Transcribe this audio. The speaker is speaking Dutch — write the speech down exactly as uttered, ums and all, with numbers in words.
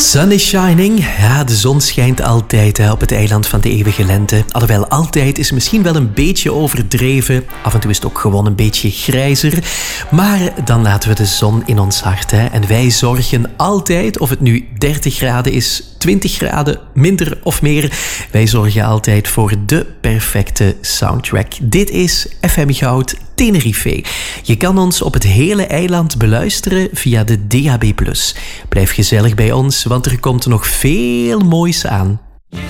Sun is shining. Ja, de zon schijnt altijd hè, op het eiland van de eeuwige lente. Alhoewel altijd is misschien wel een beetje overdreven. Af en toe is het ook gewoon een beetje grijzer. Maar dan laten we de zon in ons hart. Hè. En wij zorgen altijd, of het nu dertig graden is, twintig graden, minder of meer. Wij zorgen altijd voor de perfecte soundtrack. Dit is F M Goud Tenerife. Je kan ons op het hele eiland beluisteren via de D A B plus. Blijf gezellig bij ons, want er komt nog veel moois aan.